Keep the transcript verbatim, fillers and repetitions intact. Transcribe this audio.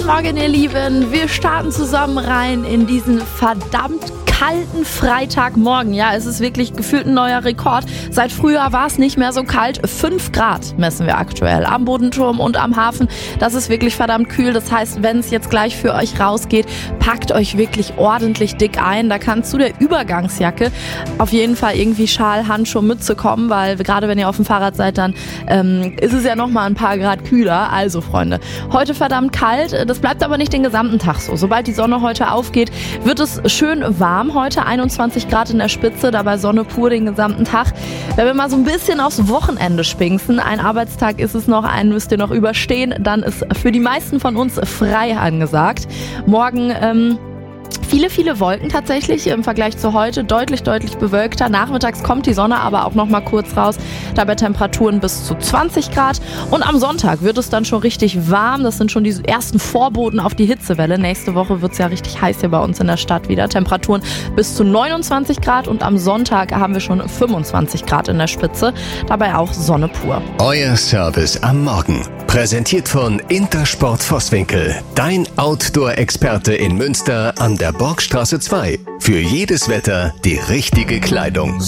Guten Morgen, ihr Lieben. Wir starten zusammen rein in diesen verdammt kalten Freitagmorgen. Ja, es ist wirklich gefühlt ein neuer Rekord. Seit Frühjahr war es nicht mehr so kalt. fünf Grad messen wir aktuell am Bodenturm und am Hafen. Das ist wirklich verdammt kühl. Das heißt, wenn es jetzt gleich für euch rausgeht, packt euch wirklich ordentlich dick ein. Da kann zu der Übergangsjacke auf jeden Fall irgendwie Schal, Handschuhe, Mütze kommen, weil gerade wenn ihr auf dem Fahrrad seid, dann ähm, ist es ja nochmal ein paar Grad kühler. Also Freunde, heute verdammt kalt. Das bleibt aber nicht den gesamten Tag so. Sobald die Sonne heute aufgeht, wird es schön warm heute. einundzwanzig Grad in der Spitze, dabei Sonne pur den gesamten Tag. Wenn wir mal so ein bisschen aufs Wochenende spinksen, ein Arbeitstag ist es noch, einen müsst ihr noch überstehen, dann ist für die meisten von uns frei angesagt. Morgen ähm, Viele, viele Wolken tatsächlich im Vergleich zu heute, deutlich, deutlich bewölkter. Nachmittags kommt die Sonne aber auch noch mal kurz raus, dabei Temperaturen bis zu zwanzig Grad. Und am Sonntag wird es dann schon richtig warm. Das sind schon die ersten Vorboten auf die Hitzewelle. Nächste Woche wird es ja richtig heiß hier bei uns in der Stadt wieder. Temperaturen bis zu neunundzwanzig Grad und am Sonntag haben wir schon fünfundzwanzig Grad in der Spitze. Dabei auch Sonne pur. Euer Service am Morgen. Präsentiert von Intersport Vosswinkel. Dein Outdoor-Experte in Münster an der Borgstraße zwei. Für jedes Wetter die richtige Kleidung.